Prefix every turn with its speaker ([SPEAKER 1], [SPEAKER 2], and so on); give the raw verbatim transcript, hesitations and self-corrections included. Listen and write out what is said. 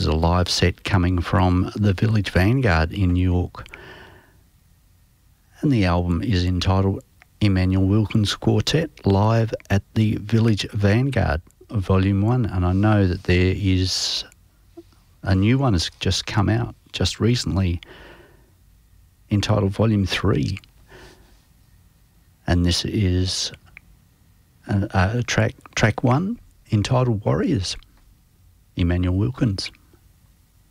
[SPEAKER 1] a live set coming from the Village Vanguard in New York. And the album is entitled Emmanuel Wilkins Quartet Live at the Village Vanguard, Volume one. And I know that there is a new one has just come out just recently entitled Volume three. And this is a, a track, track one entitled Warriors, Emmanuel Wilkins.